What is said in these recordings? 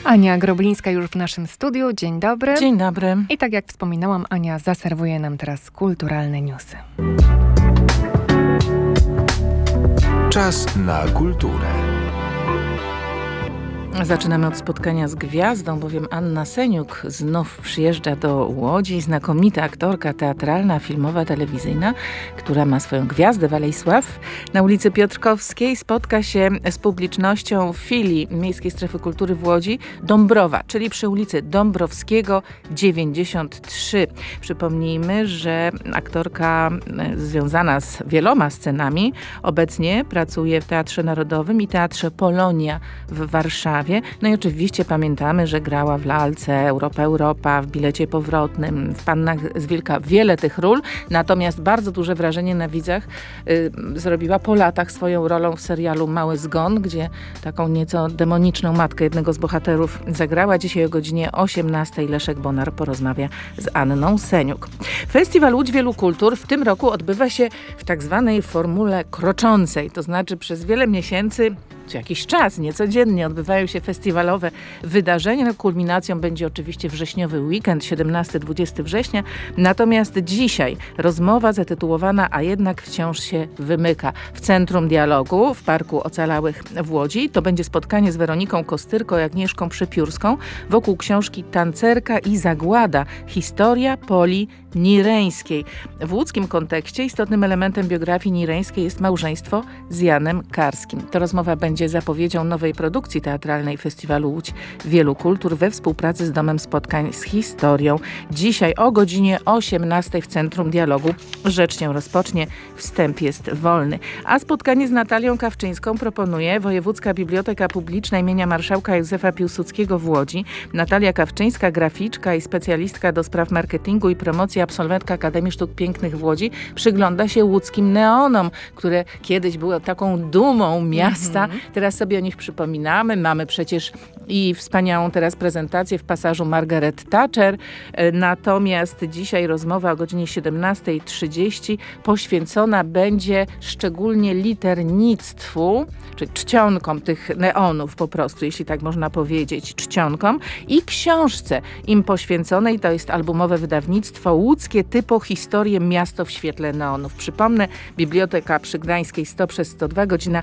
Ania Groblińska już w naszym studiu. Dzień dobry. Dzień dobry. I tak jak wspominałam, Ania zaserwuje nam teraz kulturalne newsy. Czas na kulturę. Zaczynamy od spotkania z gwiazdą, bowiem Anna Seniuk znów przyjeżdża do Łodzi. Znakomita aktorka teatralna, filmowa, telewizyjna, która ma swoją gwiazdę w Alejsław na ulicy Piotrkowskiej. Spotka się z publicznością w filii Miejskiej Strefy Kultury w Łodzi Dąbrowa, czyli przy ulicy Dąbrowskiego 93. Przypomnijmy, że aktorka związana z wieloma scenami obecnie pracuje w Teatrze Narodowym i Teatrze Polonia w Warszawie. No i oczywiście pamiętamy, że grała w lalce Europa, w Bilecie Powrotnym, w Pannach z Wilka, wiele tych ról. Natomiast bardzo duże wrażenie na widzach zrobiła po latach swoją rolą w serialu Mały Zgon, gdzie taką nieco demoniczną matkę jednego z bohaterów zagrała. Dzisiaj o godzinie 18:00 Leszek Bonar porozmawia z Anną Seniuk. Festiwal Łódź Wielu Kultur w tym roku odbywa się w tak zwanej formule kroczącej, to znaczy przez wiele miesięcy, co jakiś czas, niecodziennie odbywają się festiwalowe wydarzenia. No, kulminacją będzie oczywiście wrześniowy weekend, 17-20 września. Natomiast dzisiaj rozmowa zatytułowana "A jednak wciąż się wymyka" w Centrum Dialogu w Parku Ocalałych w Łodzi. To będzie spotkanie z Weroniką Kostyrko i Agnieszką Przepiórską wokół książki Tancerka i zagłada. Historia Poli Nireńskiej. W łódzkim kontekście istotnym elementem biografii Nireńskiej jest małżeństwo z Janem Karskim. To rozmowa będzie zapowiedzią nowej produkcji teatralnej Festiwalu Łódź Wielu Kultur we współpracy z Domem Spotkań z Historią. Dzisiaj o godzinie 18:00 w Centrum Dialogu rzecz się rozpocznie. Wstęp jest wolny. A spotkanie z Natalią Kawczyńską proponuje Wojewódzka Biblioteka Publiczna imienia Marszałka Józefa Piłsudskiego w Łodzi. Natalia Kawczyńska, graficzka i specjalistka do spraw marketingu i promocji, absolwentka Akademii Sztuk Pięknych w Łodzi, przygląda się łódzkim neonom, które kiedyś były taką dumą miasta. Teraz sobie o nich przypominamy. Mamy przecież i wspaniałą teraz prezentację w pasażu Margaret Thatcher. Natomiast dzisiaj rozmowa o godzinie 17:30 poświęcona będzie szczególnie liternictwu, czy czcionkom tych neonów po prostu, jeśli tak można powiedzieć, czcionkom, i książce im poświęconej. To jest albumowe wydawnictwo Łódzkie Typo Historie Miasto w świetle neonów. Przypomnę, Biblioteka przy Gdańskiej 100/102, godzina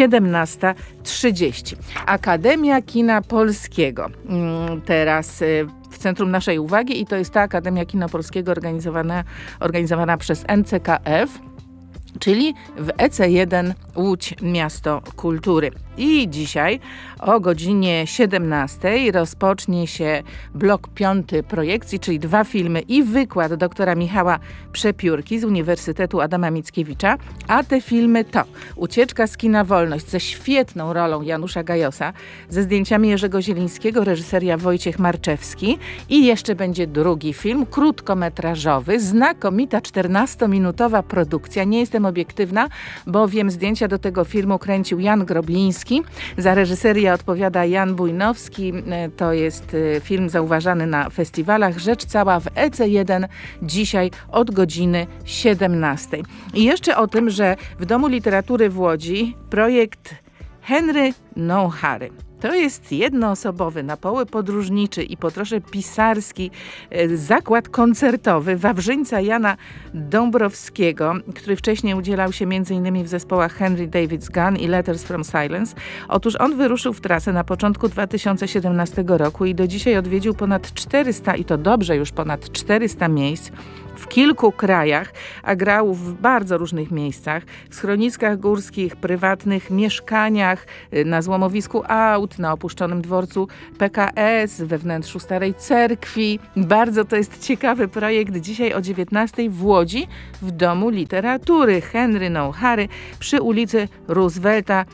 17:30. Akademia Kina Polskiego. Teraz w centrum naszej uwagi i to jest ta Akademia Kina Polskiego organizowana przez NCKF, czyli w EC1 Łódź Miasto Kultury. I dzisiaj o godzinie 17:00 rozpocznie się blok 5 projekcji, czyli 2 filmy i wykład doktora Michała Przepiórki z Uniwersytetu Adama Mickiewicza. A te filmy to Ucieczka z kina Wolność ze świetną rolą Janusza Gajosa, ze zdjęciami Jerzego Zielińskiego, reżyseria Wojciech Marczewski, i jeszcze będzie drugi film, krótkometrażowy, znakomita 14-minutowa produkcja. Nie jestem obiektywna, bowiem zdjęcia do tego filmu kręcił Jan Grobliński. Za reżyserię odpowiada Jan Bujnowski. To jest film zauważany na festiwalach. Rzecz cała w EC1 dzisiaj od godziny 17:00. I jeszcze o tym, że w Domu Literatury w Łodzi projekt Henry No Harry. To jest jednoosobowy, na poły podróżniczy i po trosze pisarski zakład koncertowy Wawrzyńca Jana Dąbrowskiego, który wcześniej udzielał się m.in. w zespołach Henry David's Gun i Letters from Silence. Otóż on wyruszył w trasę na początku 2017 roku i do dzisiaj odwiedził ponad 400, i to dobrze już ponad 400 miejsc w kilku krajach, a grał w bardzo różnych miejscach, w schroniskach górskich, prywatnych mieszkaniach, na złomowisku aut, na opuszczonym dworcu PKS, we wnętrzu Starej Cerkwi. Bardzo to jest ciekawy projekt. Dzisiaj o 19:00 w Łodzi w Domu Literatury Henry No Harry przy ulicy Roosevelta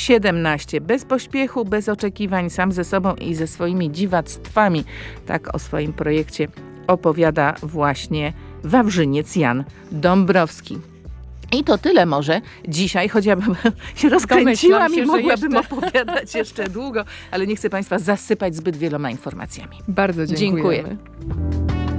17. Bez pośpiechu, bez oczekiwań, sam ze sobą i ze swoimi dziwactwami. Tak o swoim projekcie opowiada właśnie Wawrzyniec Jan Dąbrowski. I to tyle może dzisiaj, choć ja bym się rozkręciłam i mogłabym opowiadać jeszcze długo, ale nie chcę Państwa zasypać zbyt wieloma informacjami. Bardzo dziękujemy.